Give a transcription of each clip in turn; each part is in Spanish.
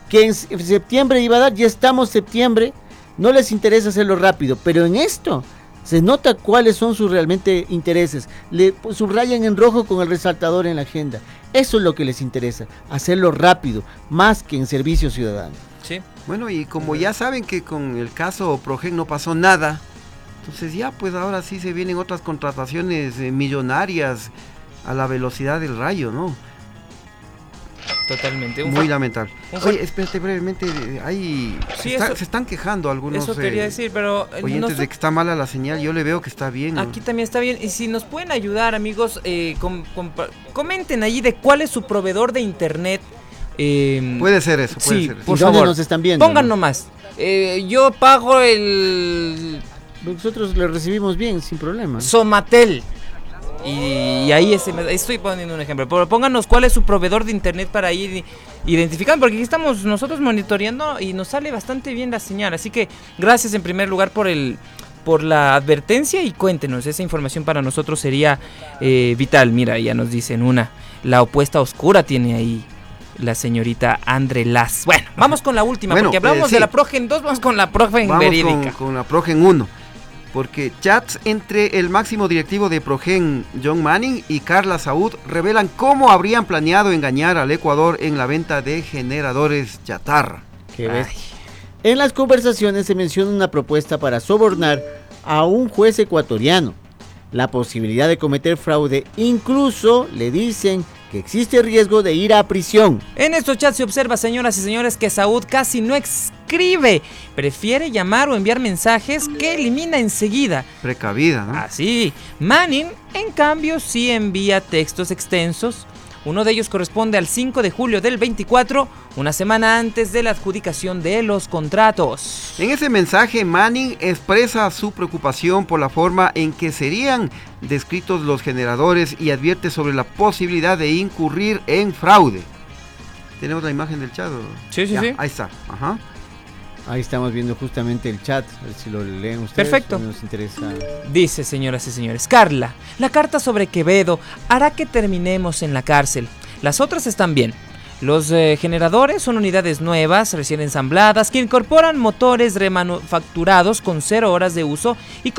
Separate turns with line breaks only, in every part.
que en septiembre iba a dar, ya estamos septiembre, no les interesa hacerlo rápido, pero en esto se nota cuáles son sus realmente intereses, le subrayan en rojo con el resaltador en la agenda, eso es lo que les interesa, hacerlo rápido, más que en servicio ciudadano.
Sí.
Bueno, y como ya saben que con el caso Progen no pasó nada, entonces ya pues ahora sí se vienen otras contrataciones millonarias a la velocidad del rayo, ¿no?
Totalmente.
Muy lamentable. Oye, espérate brevemente,
Sí,
se están quejando algunos
eso quería decir, pero
oyentes de que está mala la señal. Yo le veo que está bien, ¿no?
Aquí también está bien. Y si nos pueden ayudar, amigos, comenten allí de cuál es su proveedor de internet.
Puede ser eso, puede ser eso.
Por favor, nos están viendo,
pongan
¿no?
nomás. Yo pago el...
Nosotros lo recibimos bien, sin problema.
Somatel. Y ahí estoy poniendo un ejemplo. Pero pónganos cuál es su proveedor de internet para ir identificando, porque aquí estamos nosotros monitoreando y nos sale bastante bien la señal. Así que gracias en primer lugar por la advertencia y cuéntenos. Esa información para nosotros sería vital. Mira, ya nos dicen la opuesta oscura tiene ahí la señorita Andre Las. Bueno, vamos con la última, porque hablamos de la Progen 2, vamos con la Progen verídica.
Con la Progen 1. Porque chats entre el máximo directivo de Progen, John Manning, y Carla Saúd revelan cómo habrían planeado engañar al Ecuador en la venta de generadores chatarra.
En las conversaciones se menciona una propuesta para sobornar a un juez ecuatoriano, la posibilidad de cometer fraude, incluso le dicen que existe riesgo de ir a prisión.
En estos chats se observa, señoras y señores, que Saúd casi no escribe, prefiere llamar o enviar mensajes que elimina enseguida.
Precavida, ¿no?
Así, Manning, en cambio, sí envía textos extensos. Uno de ellos corresponde al 5 de julio del 24, una semana antes de la adjudicación de los contratos.
En ese mensaje, Manning expresa su preocupación por la forma en que serían descritos los generadores y advierte sobre la posibilidad de incurrir en fraude. ¿Tenemos la imagen del chat?
Sí.
Ahí está, ajá.
Ahí estamos viendo justamente el chat, a ver si lo leen ustedes.
Perfecto.
Nos interesa.
Dice, señoras y señores, Carla, la carta sobre Quevedo hará que terminemos en la cárcel. Las otras están bien. Los generadores son unidades nuevas, recién ensambladas, que incorporan motores remanufacturados con 0 horas de uso y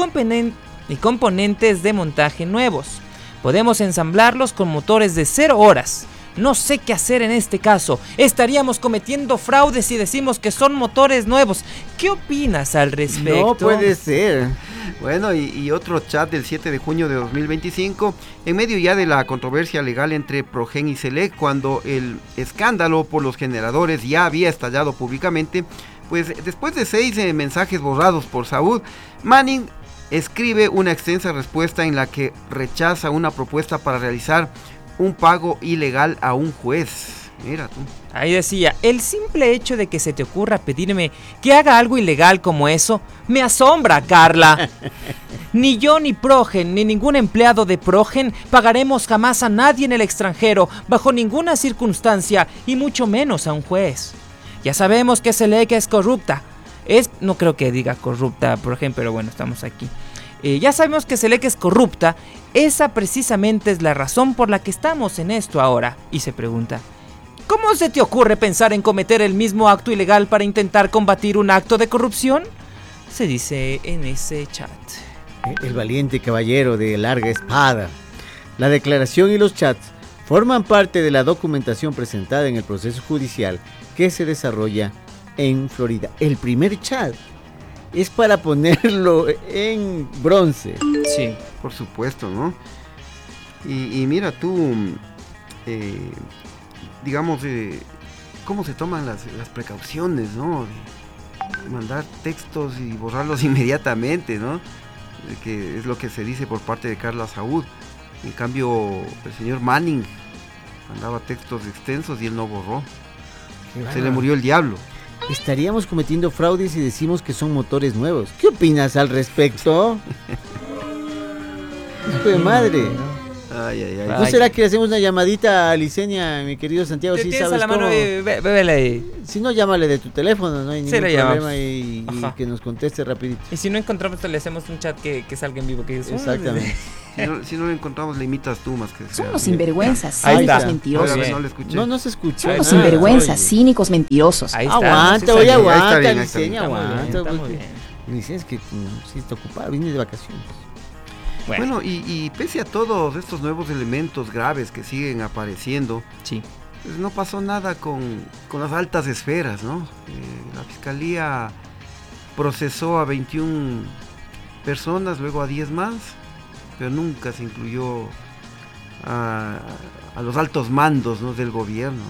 componentes de montaje nuevos. Podemos ensamblarlos con motores de 0 horas. No sé qué hacer en este caso. Estaríamos cometiendo fraude si decimos que son motores nuevos. ¿Qué opinas al respecto?
No puede ser.
Bueno, y otro chat del 7 de junio de 2025, en medio ya de la controversia legal entre Progen y Selec, cuando el escándalo por los generadores ya había estallado públicamente, pues después de 6 mensajes borrados por Saúd, Manning escribe una extensa respuesta en la que rechaza una propuesta para realizar un pago ilegal a un juez. Mira tú.
Ahí decía, el simple hecho de que se te ocurra pedirme que haga algo ilegal como eso, me asombra, Carla. Ni yo, ni Progen, ni ningún empleado de Progen pagaremos jamás a nadie en el extranjero, bajo ninguna circunstancia, y mucho menos a un juez. Ya sabemos que Selec es corrupta. No creo que diga corrupta Progen, pero bueno, estamos aquí. Ya sabemos que Selec es corrupta. Esa precisamente es la razón por la que estamos en esto ahora. Y se pregunta, ¿cómo se te ocurre pensar en cometer el mismo acto ilegal para intentar combatir un acto de corrupción? Se dice en ese chat.
El valiente caballero de larga espada. La declaración y los chats forman parte de la documentación presentada en el proceso judicial que se desarrolla en Florida. El primer chat es para ponerlo en bronce.
Sí,
por supuesto, ¿no? Y mira tú, digamos, cómo se toman las precauciones, ¿no? De mandar textos y borrarlos inmediatamente, ¿no? Que es lo que se dice por parte de Carla Saúd. En cambio, el señor Manning mandaba textos extensos y él no borró. Se le murió el diablo.
Estaríamos cometiendo fraudes si decimos que son motores nuevos. ¿Qué opinas al respecto? Hijo de madre.
Ay, ay, ay.
¿No será que le hacemos una llamadita a Liceña, mi querido Santiago?
Te
Si
tienes
sabes
a la mano,
cómo.
bébele ahí.
Si no, llámale de tu teléfono, no hay
Sí,
ningún
le
problema
llamamos.
y que nos conteste rapidito.
Y si no encontramos, le hacemos un chat que salga en vivo. Que es,
Exactamente.
Si no lo encontramos, le imitas tú más que sea.
Son los sinvergüenzas,
Ahí
cínicos,
está.
mentirosos.
Oiga, no le escuché.
No se escucha.
Son los
Ah,
sinvergüenzas,
oye.
cínicos, mentirosos.
Ahí está.
Aguanta,
sí,
oye,
salió.
aguanta,
ahí está bien.
Liceña,
Está muy bien,
aguanta.
está muy
porque
bien.
Liceña es que sí está ocupada, viene de vacaciones.
Bueno, y pese a todos estos nuevos elementos graves que siguen apareciendo,
Sí.
pues no pasó nada con las altas esferas, ¿no? La fiscalía procesó a 21 personas, luego a 10 más, pero nunca se incluyó a los altos mandos, ¿no?, del gobierno,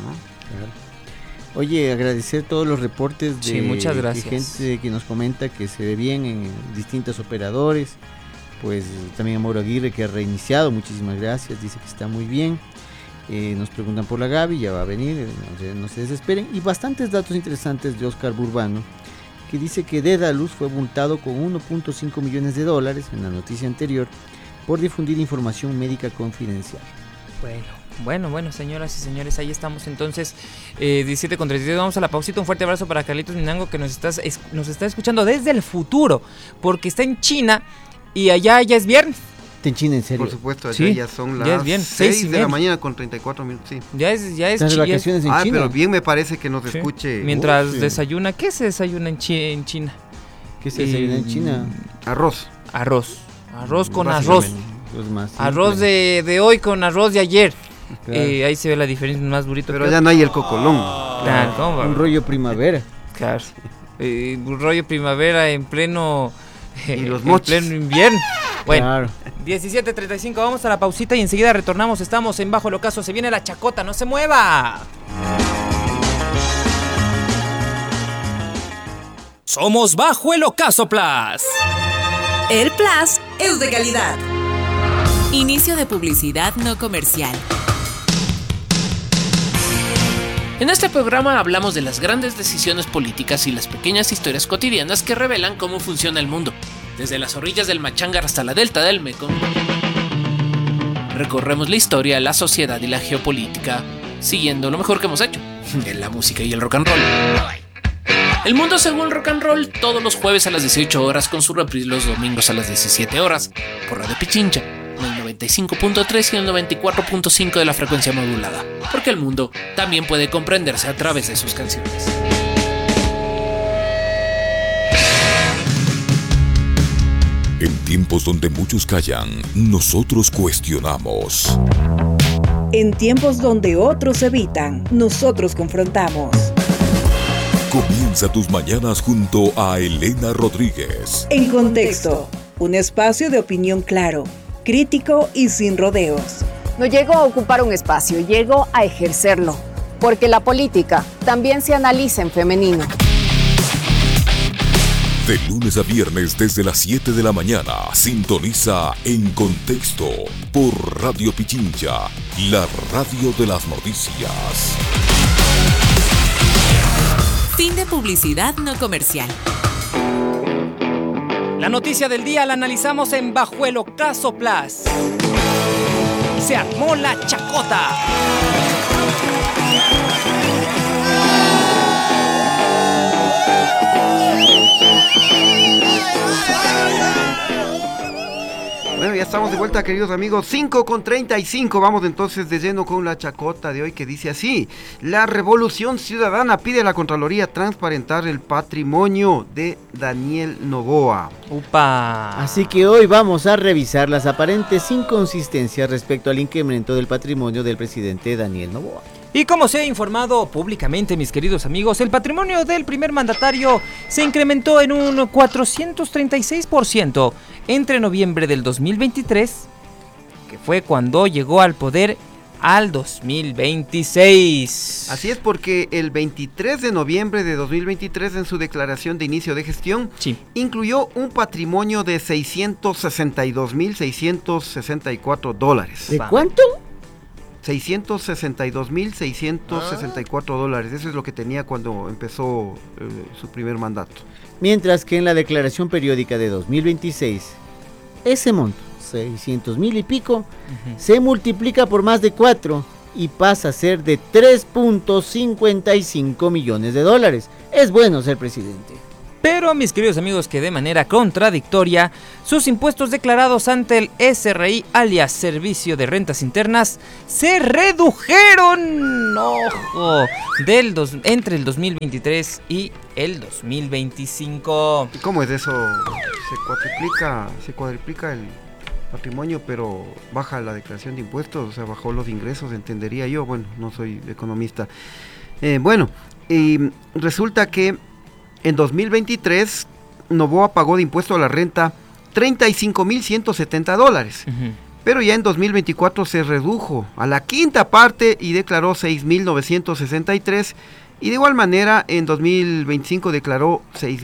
¿no?
Oye, agradecer todos los reportes de
Sí, muchas gracias.
gente que nos comenta que se ve bien en distintos operadores. Pues también a Mauro Aguirre, que ha reiniciado, muchísimas gracias, dice que está muy bien. Nos preguntan por la Gaby, ya va a venir, no se desesperen. Y bastantes datos interesantes de Oscar Burbano, que dice que Dedalus fue multado con 1.5 millones de dólares en la noticia anterior por difundir información médica confidencial.
Bueno, señoras y señores, ahí estamos entonces, 17:32, vamos a la pausita. Un fuerte abrazo para Carlitos Minango, que nos está escuchando desde el futuro, porque está en China y allá ya es viernes.
¿Te enchina en serio?
Por supuesto, allá
Sí,
ya son
ya
las
es bien,
6 de
6:30.
la mañana con 34 minutos, sí.
Ya es
¿Estás de
ya es-
vacaciones en China?
Pero bien me parece que nos
Sí.
escuche
Mientras
Sí.
desayuna, ¿qué se desayuna en China?
¿Qué se desayuna en China?
arroz.
Arroz con
Básicamente.
arroz.
Los más
Arroz
simples.
de hoy con arroz de ayer.
Claro.
Ahí se ve la diferencia, más durito.
Pero ya no hay el cocolón.
Claro, ¿cómo va?
Un rollo primavera.
Claro. Un rollo primavera en pleno.
Y los
en
mochis.
pleno invierno. Bueno,
Claro.
17:35, vamos a la pausita y enseguida retornamos. Estamos en Bajo el Ocaso. Se viene la chacota, no se mueva.
Somos Bajo el Ocaso Plus.
El Plus es de calidad. Inicio de publicidad no comercial.
En este programa hablamos de las grandes decisiones políticas y las pequeñas historias cotidianas que revelan cómo funciona el mundo. Desde las orillas del Machangar hasta la delta del Mekong, recorremos la historia, la sociedad y la geopolítica, siguiendo lo mejor que hemos hecho, en la música y el rock and roll. El mundo según rock and roll, todos los jueves a las 18 horas, con su reprise los domingos a las 17 horas, por Radio Pichincha, en el 95.3 y el 94.5 de la frecuencia modulada, porque el mundo también puede comprenderse a través de sus canciones.
En tiempos donde muchos callan, nosotros cuestionamos.
En tiempos donde otros evitan, nosotros confrontamos.
Comienza tus mañanas junto a Elena Rodríguez.
En Contexto, un espacio de opinión claro, crítico y sin rodeos.
No llego a ocupar un espacio, llego a ejercerlo, porque la política también se analiza en femenino.
De lunes a viernes desde las 7 de la mañana, sintoniza En Contexto por Radio Pichincha, la radio de las noticias.
Fin de publicidad no comercial.
La noticia del día la analizamos en Bajo el Ocaso Plus. Se armó la chacota.
Bueno, ya estamos de vuelta, queridos amigos. 5:35. Vamos entonces de lleno con la chacota de hoy, que dice así: la Revolución Ciudadana pide a la Contraloría transparentar el patrimonio de Daniel Noboa.
Upa.
Así que hoy vamos a revisar las aparentes inconsistencias respecto al incremento del patrimonio del presidente Daniel Noboa.
Y como se ha informado públicamente, mis queridos amigos, el patrimonio del primer mandatario se incrementó en un 436% entre noviembre del 2023, que fue cuando llegó al poder, al 2026.
Así es, porque el 23 de noviembre de 2023, en su declaración de inicio de gestión,
Sí.
incluyó un patrimonio de $662,664.
¿De cuánto?
$662,664. Eso es lo que tenía cuando empezó su primer mandato.
Mientras que en la declaración periódica de 2026, ese monto, 600,000 y pico, se multiplica por más de 4 y pasa a ser de 3.55 millones de dólares. Es bueno ser presidente.
Pero, mis queridos amigos, que de manera contradictoria, sus impuestos declarados ante el SRI, alias Servicio de Rentas Internas, se redujeron, ojo, entre el 2023 y el 2025.
¿Cómo es eso? Se cuadriplica el patrimonio, pero baja la declaración de impuestos, o sea, bajó los ingresos, entendería yo. Bueno, no soy economista. Resulta que en 2023, Noboa pagó de impuesto a la renta $35,170, pero ya en 2024 se redujo a la quinta parte y declaró $6,963, y de igual manera en 2025 declaró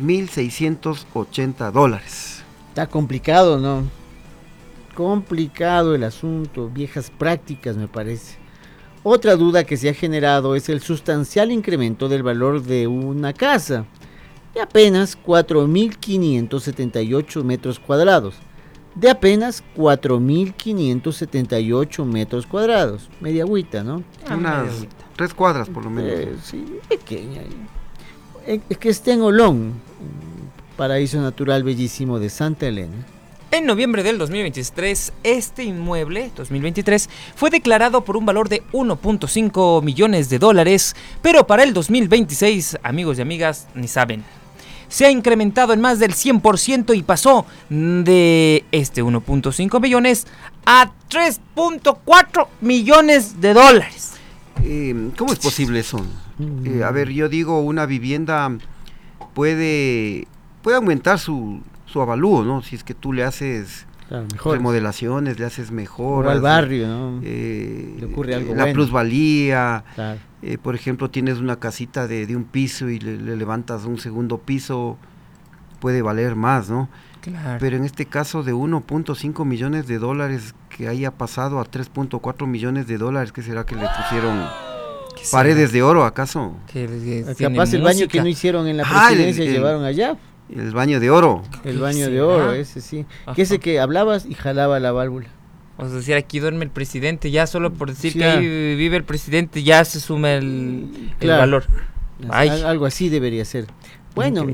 $6,680.
Está complicado, ¿no? Complicado el asunto, viejas prácticas me parece. Otra duda que se ha generado es el sustancial incremento del valor de una casa, de apenas 4.578 metros cuadrados. De apenas 4.578 metros cuadrados. Media agüita, ¿no?
Unas 3 cuadras por lo menos.
Sí, pequeña. Es que está en Olón, paraíso natural bellísimo de Santa Elena.
En noviembre del 2023, este inmueble, 2023, fue declarado por un valor de 1.5 millones de dólares, pero para el 2026, amigos y amigas, ni saben. Se ha incrementado en más del 100% y pasó de este 1.5 millones a 3.4 millones de dólares.
¿Cómo es posible eso? A ver, yo digo, una vivienda puede aumentar su avalúo, ¿no? Si es que tú le haces remodelaciones, le haces mejoras.
O al barrio, ¿no? Le ocurre algo
la
bueno.
Plusvalía.
Claro.
Por ejemplo, tienes una casita de un piso y le levantas un segundo piso, puede valer más, ¿no?
Claro.
Pero en este caso de 1.5 millones de dólares que haya pasado a 3.4 millones de dólares, ¿qué será que le pusieron? ¿Paredes de oro acaso?
Capaz el baño que no hicieron en la presidencia llevaron allá.
El baño de oro.
El baño de oro, ese sí. Que ese que hablabas y jalaba la válvula.
O sea, decir, aquí duerme el presidente, ya solo por decir que ahí vive el presidente, ya se suma el valor.
Algo así debería ser. Bueno,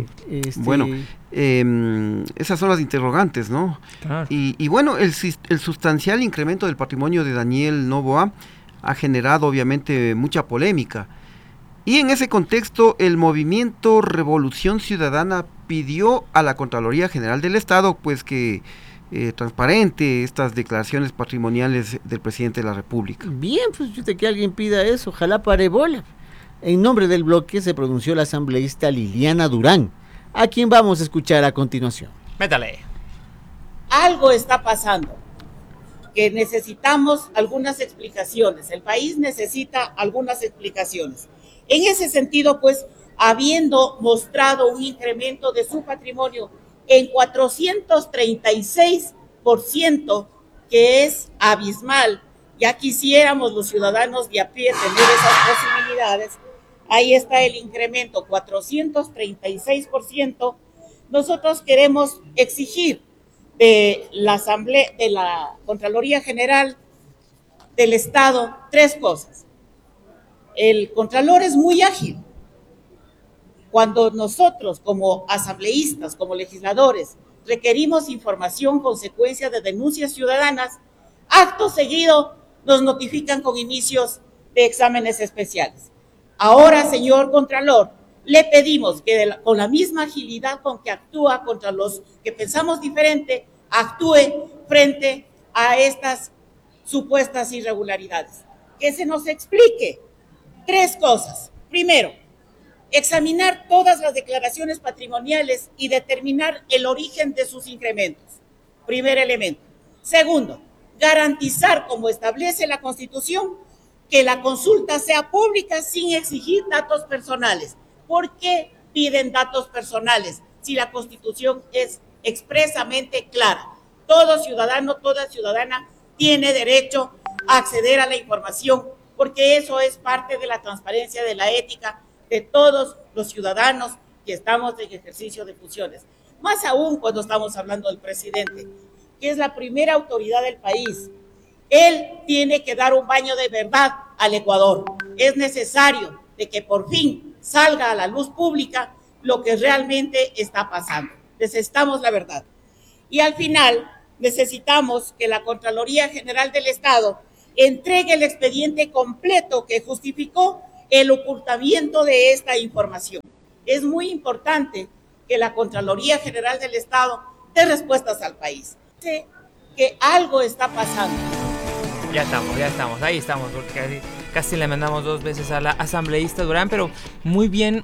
esas son las interrogantes, ¿no?
Claro.
Y bueno, el sustancial incremento del patrimonio de Daniel Noboa ha generado obviamente mucha polémica. Y en ese contexto, el movimiento Revolución Ciudadana pidió a la Contraloría General del Estado, pues que transparente estas declaraciones patrimoniales del presidente de la República.
Bien, pues que alguien pida eso, ojalá pare bola. En nombre del bloque se pronunció la asambleísta Liliana Durán, a quien vamos a escuchar a continuación.
Métale.
Algo está pasando, que necesitamos algunas explicaciones, el país necesita algunas explicaciones. En ese sentido, pues, habiendo mostrado un incremento de su patrimonio en 436%, que es abismal, ya quisiéramos los ciudadanos de a pie tener esas posibilidades. Ahí está el incremento, 436%. Nosotros queremos exigir de la Asamblea, de la Contraloría General del Estado, 3 cosas. El Contralor es muy ágil. Cuando nosotros, como asambleístas, como legisladores, requerimos información consecuencia de denuncias ciudadanas, acto seguido nos notifican con inicios de exámenes especiales. Ahora, señor Contralor, le pedimos que con la misma agilidad con que actúa contra los que pensamos diferente, actúe frente a estas supuestas irregularidades. Que se nos explique 3 cosas. Primero, examinar todas las declaraciones patrimoniales y determinar el origen de sus incrementos. Primer elemento. Segundo, garantizar, como establece la Constitución, que la consulta sea pública sin exigir datos personales. ¿Por qué piden datos personales si la Constitución es expresamente clara? Todo ciudadano, toda ciudadana tiene derecho a acceder a la información, porque eso es parte de la transparencia, de la ética de todos los ciudadanos que estamos en ejercicio de funciones. Más aún cuando estamos hablando del presidente, que es la primera autoridad del país. Él tiene que dar un baño de verdad al Ecuador. Es necesario de que por fin salga a la luz pública lo que realmente está pasando. Necesitamos la verdad. Y al final necesitamos que la Contraloría General del Estado entregue el expediente completo que justificó el ocultamiento de esta información. Es muy importante que la Contraloría General del Estado dé respuestas al país. Sé que algo está pasando.
Ya estamos, ahí estamos, porque casi le mandamos 2 veces a la asambleísta Durán, pero muy bien,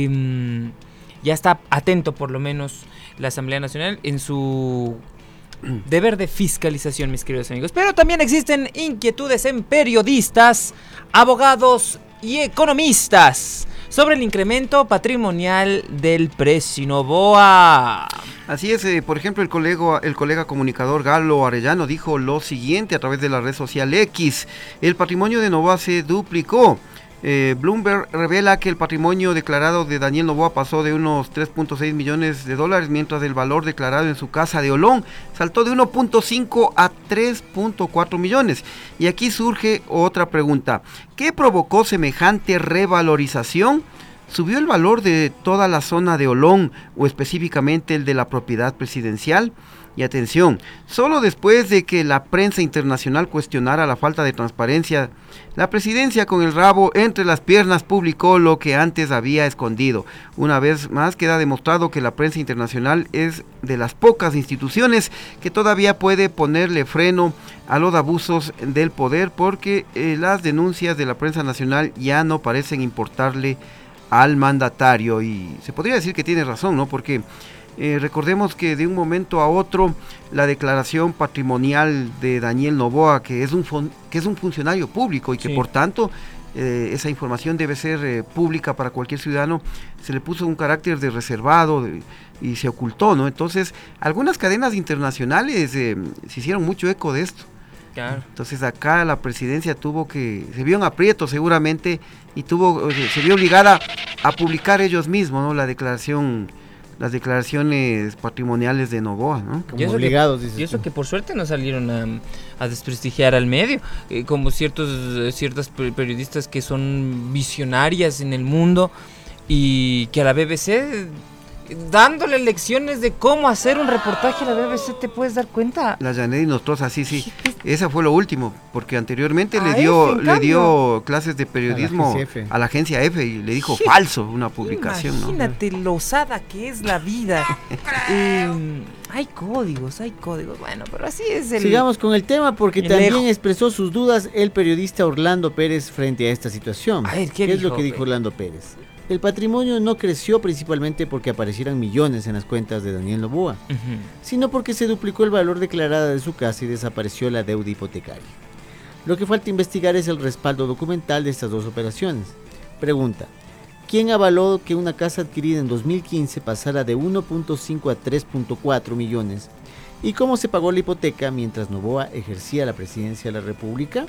ya está atento por lo menos la Asamblea Nacional en su deber de fiscalización, mis queridos amigos. Pero también existen inquietudes en periodistas, abogados y economistas sobre el incremento patrimonial del precio Noboa.
Así es, por ejemplo, el colega comunicador Galo Arellano dijo lo siguiente a través de la red social X: el patrimonio de Noboa se duplicó. Bloomberg revela que el patrimonio declarado de Daniel Noboa pasó de unos 3.6 millones de dólares, mientras el valor declarado en su casa de Olón saltó de 1.5 a 3.4 millones. Y aquí surge otra pregunta: ¿qué provocó semejante revalorización? ¿Subió el valor de toda la zona de Olón o específicamente el de la propiedad presidencial? Y atención, solo después de que la prensa internacional cuestionara la falta de transparencia, la presidencia con el rabo entre las piernas publicó lo que antes había escondido. Una vez más queda demostrado que la prensa internacional es de las pocas instituciones que todavía puede ponerle freno a los abusos del poder, porque las denuncias de la prensa nacional ya no parecen importarle al mandatario. Y se podría decir que tiene razón, ¿no? Porque recordemos que de un momento a otro la declaración patrimonial de Daniel Noboa, que es un funcionario público y que por tanto esa información debe ser pública para cualquier ciudadano, se le puso un carácter de reservado y se ocultó, ¿no? Entonces algunas cadenas internacionales se hicieron mucho eco de esto. Claro. Entonces acá la presidencia se vio en aprieto seguramente y se vio obligada a publicar ellos mismos, ¿no? Las declaraciones patrimoniales de Noboa, ¿no?
Como obligados, y eso que por suerte no salieron a desprestigiar al medio, como ciertas periodistas que son visionarias en el mundo y que a la BBC, dándole lecciones de cómo hacer un reportaje a la BBC, te puedes dar cuenta.
La Janet Nostroza, sí. Esa fue lo último, porque anteriormente le dio clases de periodismo a la agencia F y le dijo falso una publicación.
Imagínate, ¿no? Lo osada que es la vida. Hay códigos. Bueno, pero así es
Sigamos con el tema, porque también expresó sus dudas el periodista Orlando Pérez frente a esta situación. ¿Qué es lo que dijo Orlando Pérez? El patrimonio no creció principalmente porque aparecieran millones en las cuentas de Daniel Noboa, sino porque se duplicó el valor declarado de su casa y desapareció la deuda hipotecaria. Lo que falta investigar es el respaldo documental de estas dos operaciones. Pregunta: ¿quién avaló que una casa adquirida en 2015 pasara de 1.5 a 3.4 millones? ¿Y cómo se pagó la hipoteca mientras Noboa ejercía la presidencia de la República?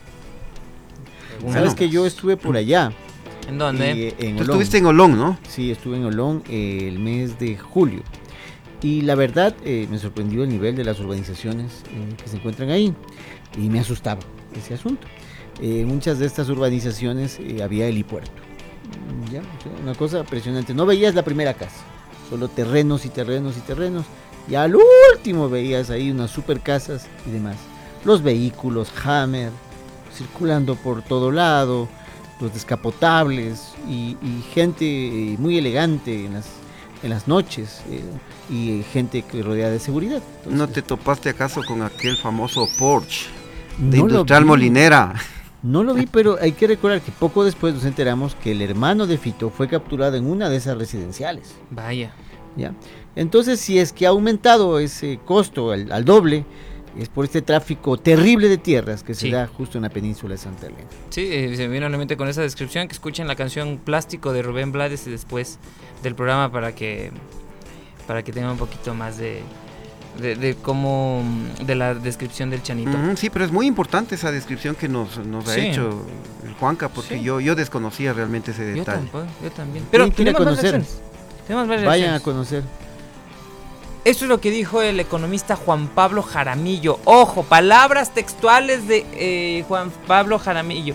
Sabes que yo estuve por allá.
¿En dónde?
Tú estuviste en Olón, ¿no?
Sí, estuve en Olón el mes de julio. Y la verdad, me sorprendió el nivel de las urbanizaciones que se encuentran ahí. Y me asustaba ese asunto. En muchas de estas urbanizaciones había helipuerto. ¿Ya? Una cosa impresionante. No veías la primera casa, solo terrenos y terrenos y terrenos. Y al último veías ahí unas super casas y demás. Los vehículos Hammer circulando por todo lado, los descapotables y gente muy elegante en las noches y gente que rodea de seguridad. Entonces,
¿no te topaste acaso con aquel famoso Porsche de Industrial Molinera?
No lo vi, pero hay que recordar que poco después nos enteramos que el hermano de Fito fue capturado en una de esas residenciales.
Vaya.
¿Ya? Entonces, si es que ha aumentado ese costo al doble, es por este tráfico terrible de tierras que se da justo en la península de Santa Elena.
Sí, se me vino a la mente con esa descripción, que escuchen la canción Plástico de Rubén Blades después del programa para que tengan un poquito más de cómo, de la descripción del Chanito.
Sí, pero es muy importante esa descripción que nos ha hecho el Juanca, porque yo desconocía realmente ese detalle.
Yo también. Pero tenemos más versiones.
Vayan a conocer.
Esto es lo que dijo el economista Juan Pablo Jaramillo. Ojo, palabras textuales de Juan Pablo Jaramillo.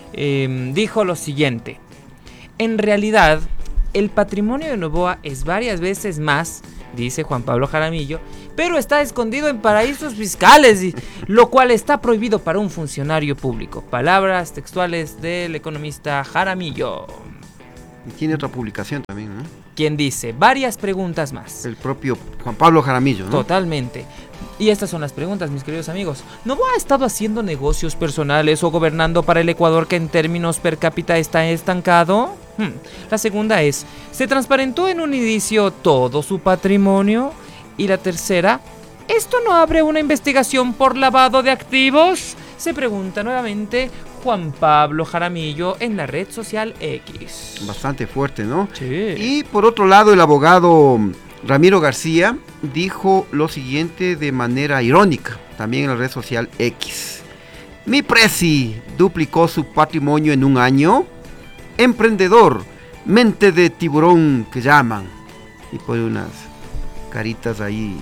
Dijo lo siguiente: en realidad, el patrimonio de Noboa es varias veces más, dice Juan Pablo Jaramillo, pero está escondido en paraísos fiscales, lo cual está prohibido para un funcionario público. Palabras textuales del economista Jaramillo.
Y tiene otra publicación también, ¿no?
Quien dice varias preguntas más.
El propio Juan Pablo Jaramillo, ¿no?
Totalmente. Y estas son las preguntas, mis queridos amigos. ¿Noboa ha estado haciendo negocios personales o gobernando para el Ecuador, que en términos per cápita está estancado? La segunda es, ¿se transparentó en un inicio todo su patrimonio? Y la tercera, ¿esto no abre una investigación por lavado de activos? Se pregunta nuevamente Juan Pablo Jaramillo en la red social X.
Bastante fuerte, ¿no?
Sí.
Y por otro lado, el abogado Ramiro García dijo lo siguiente de manera irónica, también en la red social X. Mi presi duplicó su patrimonio en un año. Emprendedor, mente de tiburón que llaman. Y pone unas caritas ahí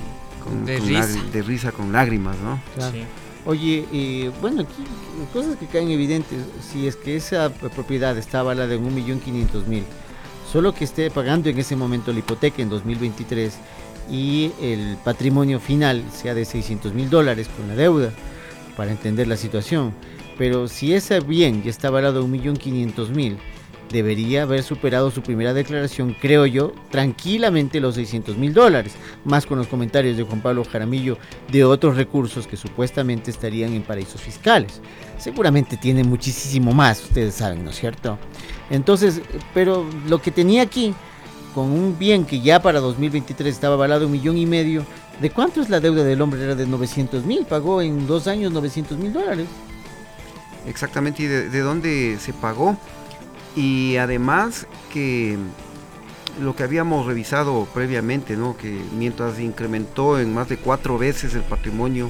de risa con lágrimas, ¿no?
Claro.
Sí.
Oye, bueno, aquí cosas que caen evidentes. Si es que esa propiedad está avalada en 1.500.000, solo que esté pagando en ese momento la hipoteca en 2023 y el patrimonio final sea de $600.000 con la deuda, para entender la situación. Pero si ese bien ya está avalado en 1.500.000, debería haber superado su primera declaración, creo yo, tranquilamente los $600.000, más con los comentarios de Juan Pablo Jaramillo de otros recursos que supuestamente estarían en paraísos fiscales. Seguramente tiene muchísimo más, ustedes saben, ¿no es cierto? Entonces, pero lo que tenía aquí, con un bien que ya para 2023 estaba avalado 1,5 millones, ¿de cuánto es la deuda del hombre? Era de 900.000, pagó en 2 años $900.000.
Exactamente, y de dónde se pagó. Y además que lo que habíamos revisado previamente, ¿no? Que mientras incrementó en más de 4 veces el patrimonio,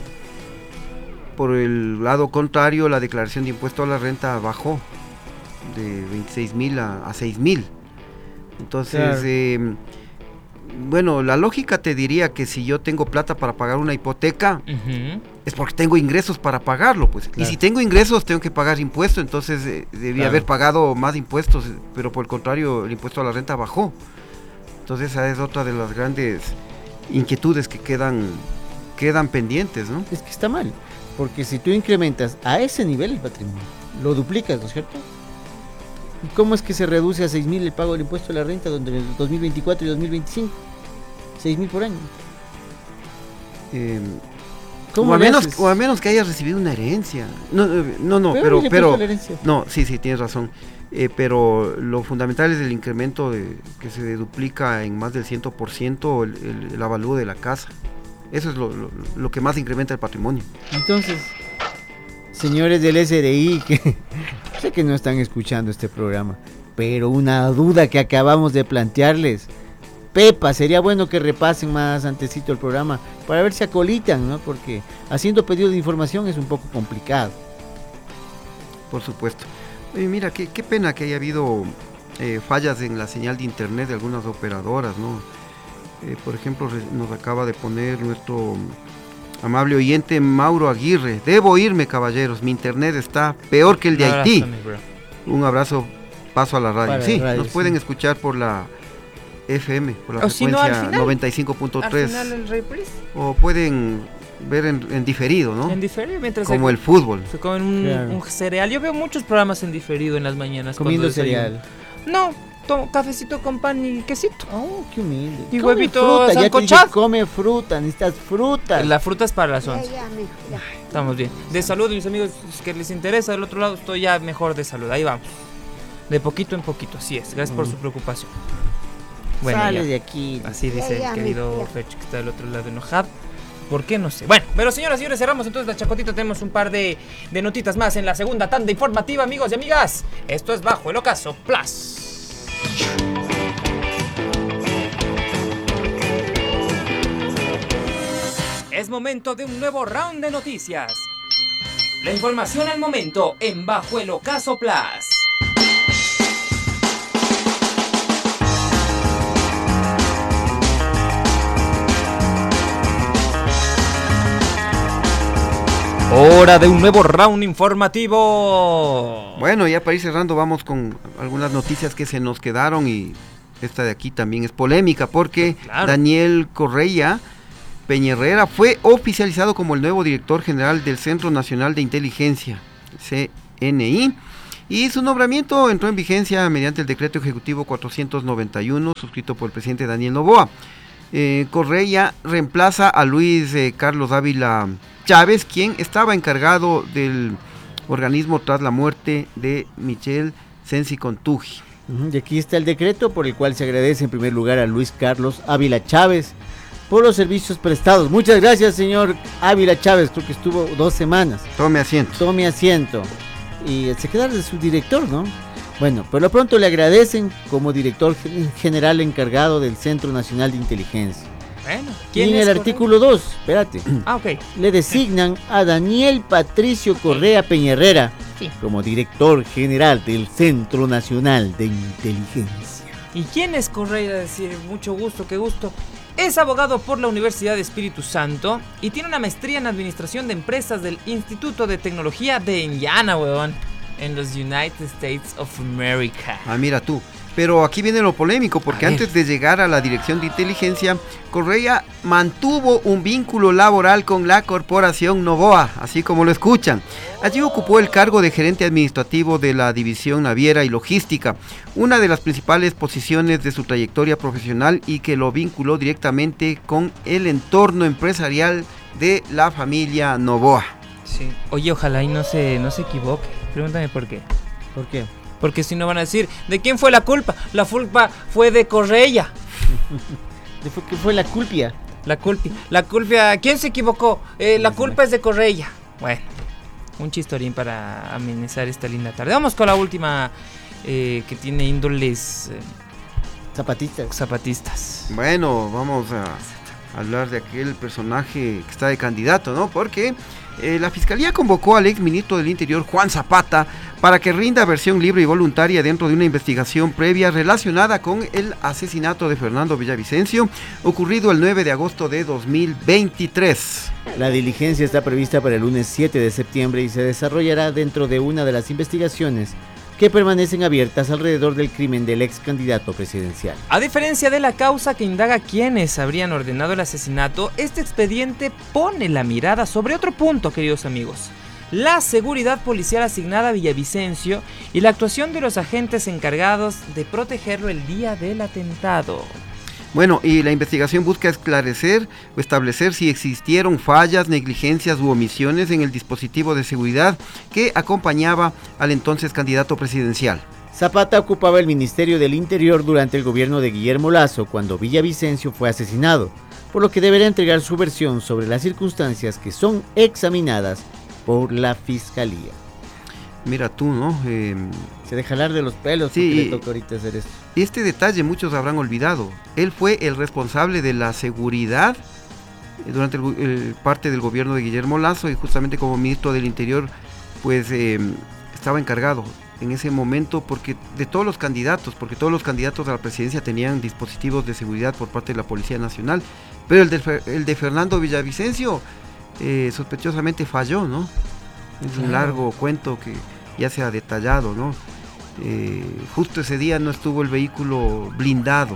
por el lado contrario, la declaración de impuesto a la renta bajó de 26.000 a 6.000. Entonces, claro. Bueno, la lógica te diría que si yo tengo plata para pagar una hipoteca, es porque tengo ingresos para pagarlo, pues. Claro. Y si tengo ingresos, tengo que pagar impuestos, entonces debía haber pagado más impuestos, pero por el contrario, el impuesto a la renta bajó. Entonces esa es otra de las grandes inquietudes que quedan pendientes, ¿no?
Es que está mal, porque si tú incrementas a ese nivel el patrimonio, lo duplicas, ¿no es cierto? ¿Cómo es que se reduce a 6.000 el pago del impuesto a la renta donde en el 2024 y 2025? 6.000 por año.
O a menos que hayas recibido una herencia. No, pero no, sí, tienes razón. Pero lo fundamental es el incremento que se duplica en más del 100% el avalúo de la casa. Eso es lo que más incrementa el patrimonio.
Entonces, señores del SRI, que sé que no están escuchando este programa, pero una duda que acabamos de plantearles. Pepa, sería bueno que repasen más antesito el programa para ver si acolitan, ¿no? Porque haciendo pedido de información es un poco complicado.
Por supuesto. Oye, mira, qué pena que haya habido fallas en la señal de internet de algunas operadoras, ¿no? Por ejemplo, nos acaba de poner nuestro amable oyente Mauro Aguirre: debo irme, caballeros, mi internet está peor que el de Haití. Un abrazo, paso a la radio. Sí, nos pueden escuchar por la FM, por la frecuencia 95.3. O pueden ver en diferido, ¿no?
En diferido, mientras
como el fútbol.
Se comen un cereal. Yo veo muchos programas en diferido en las mañanas.
Comiendo cereal.
No, tomo cafecito con pan y quesito.
Oh, qué humilde.
Y huevito sancochado.
Come fruta, necesitas fruta.
La fruta es para las 11. Ya. Estamos bien. De salud, mis amigos, que les interesa. Del otro lado estoy ya mejor de salud. Ahí vamos. De poquito en poquito, así es. Gracias por su preocupación. Bueno,
sale de aquí.
Así dice el querido Ferch, que está del otro lado enojado. ¿Por qué? No sé. Bueno, pero señoras y señores, cerramos entonces la chacotita. Tenemos un par de notitas más en la segunda tanda informativa, amigos y amigas. Esto es Bajo el Ocaso Plus. Es momento de un nuevo round de noticias. La información al momento en Bajo el Ocaso Plus. hora de un nuevo round informativo.
Bueno, ya para ir cerrando vamos con algunas noticias que se nos quedaron y esta de aquí también es polémica porque claro. Daniel Correia Peña fue oficializado como el nuevo director general del Centro Nacional de Inteligencia, CNI, y su nombramiento entró en vigencia mediante el decreto ejecutivo 491 suscrito por el presidente Daniel Noboa. Correia reemplaza a Luis Carlos Ávila Chávez, quien estaba encargado del organismo tras la muerte de Michel Sensi Contugi.
Y aquí está el decreto por el cual se agradece en primer lugar a Luis Carlos Ávila Chávez por los servicios prestados. Muchas gracias, señor Ávila Chávez, creo que estuvo 2 semanas.
Tome asiento.
Y se queda de su director, ¿no? Bueno, por lo pronto le agradecen como director general encargado del Centro Nacional de Inteligencia.
Bueno,
¿quién y en el artículo 2, espérate,
ok,
le designan a Daniel Patricio Correa Peña como director general del Centro Nacional de Inteligencia.
¿Y quién es Correa? Decir, mucho gusto, qué gusto. Es abogado por la Universidad de Espíritu Santo y tiene una maestría en Administración de Empresas del Instituto de Tecnología de Indiana, weón, en los United States of America.
Ah, mira tú. Pero aquí viene lo polémico, porque antes de llegar a la dirección de inteligencia, Correa mantuvo un vínculo laboral con la corporación Noboa, así como lo escuchan. Allí ocupó el cargo de gerente administrativo de la división naviera y logística, una de las principales posiciones de su trayectoria profesional y que lo vinculó directamente con el entorno empresarial de la familia Noboa.
Sí. Oye, ojalá y no se equivoque. Pregúntame por qué.
¿Por qué?
Porque si no van a decir, ¿de quién fue la culpa? La culpa fue de Correa.
¿Qué fue la culpa?
La culpa, ¿quién se equivocó? La culpa es de Correa. Bueno, un chistorín para amenizar esta linda tarde. Vamos con la última que tiene índoles zapatistas.
Bueno, vamos a hablar de aquel personaje que está de candidato, ¿no? Porque la Fiscalía convocó al exministro del Interior, Juan Zapata, para que rinda versión libre y voluntaria dentro de una investigación previa relacionada con el asesinato de Fernando Villavicencio, ocurrido el 9 de agosto de 2023.
La diligencia está prevista para el lunes 7 de septiembre y se desarrollará dentro de una de las investigaciones que permanecen abiertas alrededor del crimen del ex candidato presidencial.
A diferencia de la causa que indaga quiénes habrían ordenado el asesinato, este expediente pone la mirada sobre otro punto, queridos amigos: la seguridad policial asignada a Villavicencio y la actuación de los agentes encargados de protegerlo el día del atentado.
Bueno, y la investigación busca esclarecer o establecer si existieron fallas, negligencias u omisiones en el dispositivo de seguridad que acompañaba al entonces candidato presidencial.
Zapata ocupaba el Ministerio del Interior durante el gobierno de Guillermo Lasso cuando Villavicencio fue asesinado, por lo que deberá entregar su versión sobre las circunstancias que son examinadas por la Fiscalía.
Mira tú, ¿no?
Se deja hablar de los pelos,
sí,
porque le toca ahorita hacer esto.
Y este detalle muchos habrán olvidado. Él fue el responsable de la seguridad durante parte del gobierno de Guillermo Lasso, y justamente como ministro del Interior, pues estaba encargado en ese momento porque todos los candidatos a la presidencia tenían dispositivos de seguridad por parte de la Policía Nacional, pero el de Fernando Villavicencio sospechosamente falló, ¿no? Es un largo cuento que ya se ha detallado, ¿no? Justo ese día no estuvo el vehículo blindado,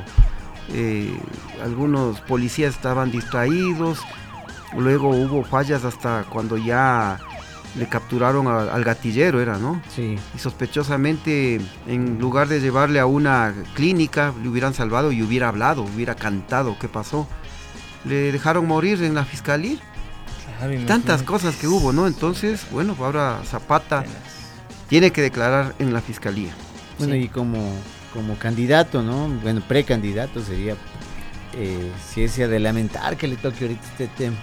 algunos policías estaban distraídos, luego hubo fallas hasta cuando ya le capturaron al gatillero, ¿no?
Sí.
Y sospechosamente, en lugar de llevarle a una clínica, le hubieran salvado y hubiera hablado, hubiera cantado qué pasó. Le dejaron morir en la fiscalía. Tantas cosas que hubo, ¿no? Entonces, bueno, ahora Zapata tiene que declarar en la fiscalía.
Bueno, sí. Y como candidato, ¿no? Bueno, precandidato sería, si es de lamentar que le toque ahorita este tema.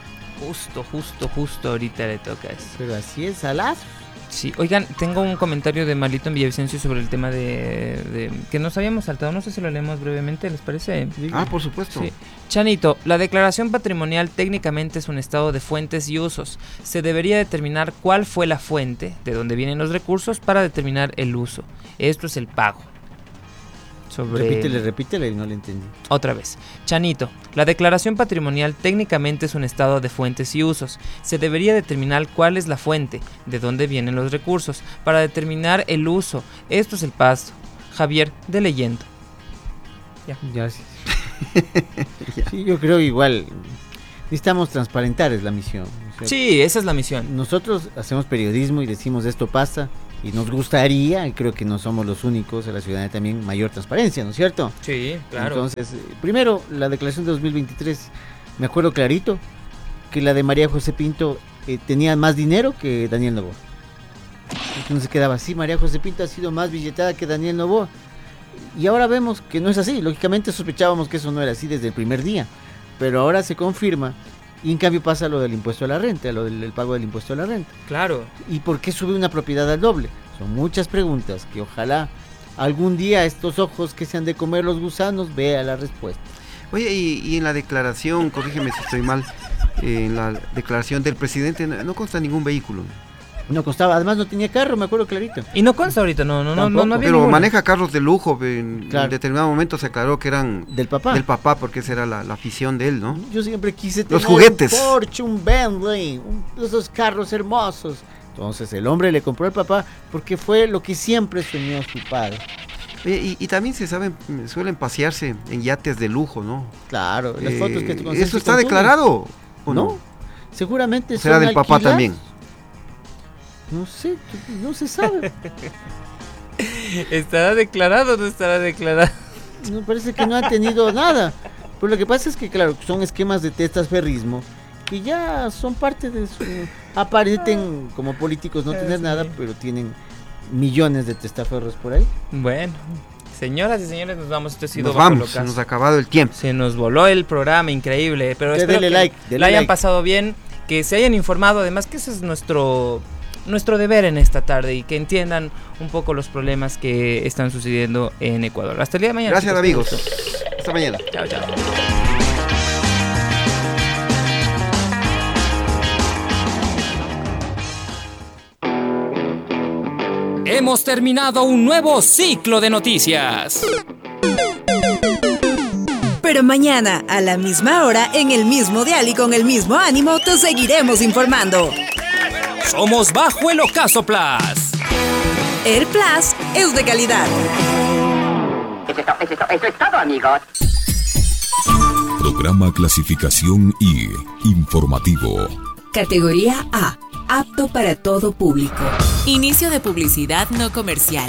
Justo ahorita le toca eso.
Pero así es, Salas.
Sí, oigan, tengo un comentario de Marlito en Villavicencio sobre el tema de que nos habíamos saltado, no sé si lo leemos brevemente, ¿les parece?
Ah, por supuesto.
Sí. Chanito, la declaración patrimonial técnicamente es un estado de fuentes y usos. Se debería determinar cuál fue la fuente, de dónde vienen los recursos, para determinar el uso. Esto es el pago.
Repítele, no le entendí.
Otra vez. Chanito, la declaración patrimonial técnicamente es un estado de fuentes y usos. Se debería determinar cuál es la fuente, de dónde vienen los recursos, para determinar el uso. Esto es el paso. Javier, de leyendo.
Ya. Gracias. Sí, yo creo igual. Necesitamos transparentar, es la misión. O sea,
sí, esa es la misión.
Nosotros hacemos periodismo y decimos esto pasa. Y nos gustaría, y creo que no somos los únicos, a la ciudadanía también, mayor transparencia, ¿no es cierto?
Sí, claro.
Entonces, primero, la declaración de 2023, me acuerdo clarito que la de María José Pinto tenía más dinero que Daniel Noboa. Entonces quedaba así, María José Pinto ha sido más billetada que Daniel Noboa. Y ahora vemos que no es así, lógicamente sospechábamos que eso no era así desde el primer día, pero ahora se confirma. Y en cambio pasa lo del impuesto a la renta, lo del pago del impuesto a la renta.
Claro.
¿Y por qué sube una propiedad al doble? Son muchas preguntas que ojalá algún día estos ojos que se han de comer los gusanos vean la respuesta.
Oye, y en la declaración, corrígeme si estoy mal, en la declaración del presidente no consta ningún vehículo.
No constaba, además no tenía carro, me acuerdo clarito.
Y no consta ahorita, no había
pero
ninguna.
Maneja carros de lujo, en determinado momento se aclaró que eran
del papá,
porque esa era la afición de él, ¿no?
Yo siempre quise tener
los juguetes,
un Porsche, un Bentley, esos carros hermosos. Entonces el hombre le compró al papá porque fue lo que siempre soñó su padre.
Y también suelen pasearse en yates de lujo, ¿no?
Claro, las fotos que tú
¿eso está declarado o no?
Seguramente
será del papá también.
No sé, no se sabe.
¿Estará declarado o no estará declarado?
No, parece que no ha tenido nada. Pero lo que pasa es que, claro, son esquemas de testaferrismo que ya son parte de su... Aparenten como políticos no tener nada, pero tienen millones de testaferros por ahí.
Bueno, señoras y señores, nos vamos. Esto ha sido
nos vamos, se nos ha acabado el tiempo.
Se nos voló el programa, increíble. Pero espero
dele
que
like,
lo hayan pasado bien, que se hayan informado. Además que ese es nuestro deber en esta tarde y que entiendan un poco los problemas que están sucediendo en Ecuador. Hasta el día de mañana.
Gracias, amigos. Hasta mañana.
Chao, chao.
Hemos terminado un nuevo ciclo de noticias.
Pero mañana, a la misma hora, en el mismo dial y con el mismo ánimo, te seguiremos informando.
Somos Bajo el Ocaso Plus.
El Plus es de calidad.
Eso es todo, amigos.
Programa clasificación I, informativo.
Categoría A, apto para todo público. Inicio de publicidad no comercial.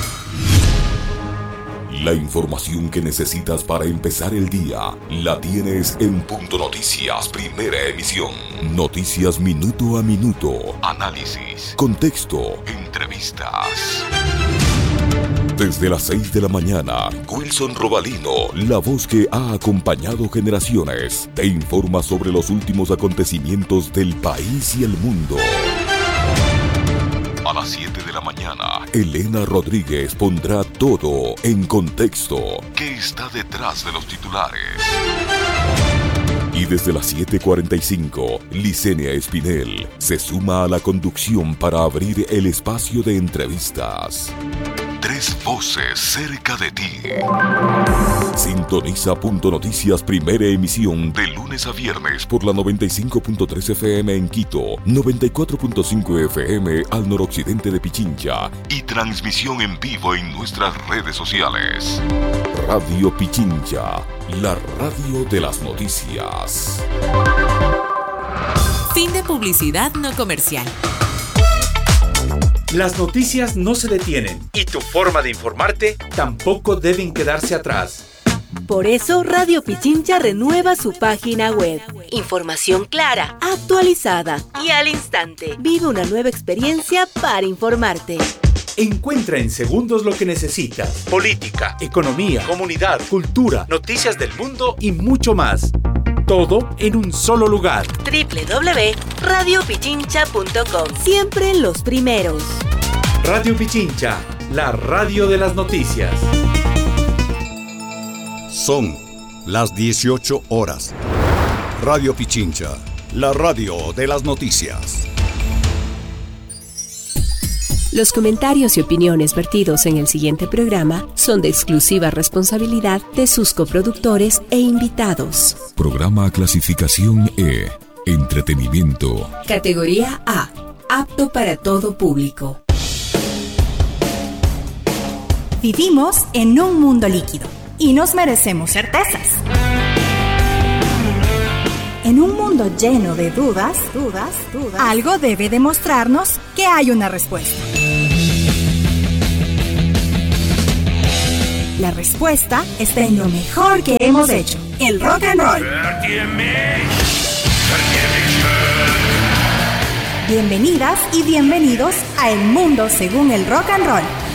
La información que necesitas para empezar el día la tienes en Punto Noticias, primera emisión. Noticias minuto a minuto, análisis, contexto, entrevistas. Desde las 6 de la mañana, Wilson Robalino, la voz que ha acompañado generaciones, te informa sobre los últimos acontecimientos del país y el mundo. A las 7 de la mañana, Elena Rodríguez pondrá todo en contexto. ¿Qué está detrás de los titulares? Y desde las 7:45, Licenia Espinel se suma a la conducción para abrir el espacio de entrevistas. Tres voces cerca de ti. Sintoniza Punto Noticias, primera emisión, de lunes a viernes por la 95.3 FM en Quito, 94.5 FM al noroccidente de Pichincha y transmisión en vivo en nuestras redes sociales. Radio Pichincha, la radio de las noticias.
Fin de publicidad no comercial.
Las noticias no se detienen y tu forma de informarte tampoco deben quedarse atrás.
Por eso Radio Pichincha renueva su página web. Información clara, actualizada y al instante. Vive una nueva experiencia para informarte.
Encuentra en segundos lo que necesitas. Política, economía, comunidad, cultura, noticias del mundo y mucho más. Todo en un solo lugar.
www.radiopichincha.com. Siempre los primeros.
Radio Pichincha, la radio de las noticias.
Son las 18 horas. Radio Pichincha, la radio de las noticias.
Los comentarios y opiniones vertidos en el siguiente programa son de exclusiva responsabilidad de sus coproductores e invitados.
Programa clasificación E. Entretenimiento.
Categoría A. Apto para todo público.
Vivimos en un mundo líquido y nos merecemos certezas. En un mundo lleno de dudas, algo debe demostrarnos que hay una respuesta. La respuesta está en lo mejor que hemos hecho, el rock and roll. Bienvenidas y bienvenidos a El Mundo según el Rock and Roll.